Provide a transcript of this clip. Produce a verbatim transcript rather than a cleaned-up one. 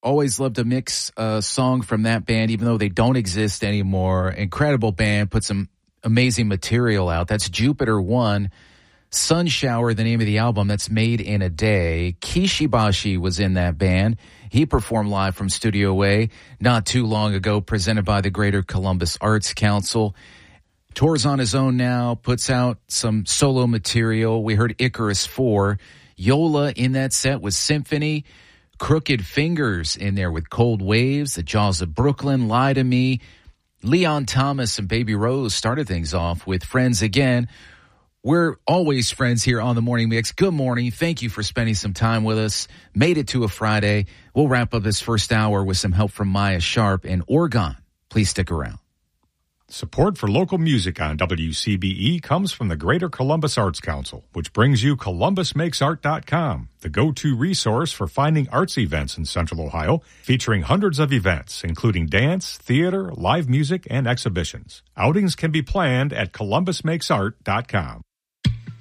always loved to mix a song from that band, even though they don't exist anymore. Incredible band, put some amazing material out. That's Jupiter One. Sun Shower, the name of the album, that's Made in a Day. Kishibashi was in that band. He performed live from Studio A not too long ago, presented by the Greater Columbus Arts Council. Tours on his own now, puts out some solo material. We heard Icarus four. Yola in that set with Symphony. Crooked Fingers in there with Cold Waves. The Jaws of Brooklyn, Lie to Me. Leon Thomas and Baby Rose started things off with Friends Again. We're always friends here on the Morning Mix. Good morning. Thank you for spending some time with us. Made it to a Friday. We'll wrap up this first hour with some help from Maya Sharp and Oregon. Please stick around. Support for local music on W C B E comes from the Greater Columbus Arts Council, which brings you Columbus Makes Art dot com, the go-to resource for finding arts events in Central Ohio, featuring hundreds of events, including dance, theater, live music, and exhibitions. Outings can be planned at Columbus Makes Art dot com.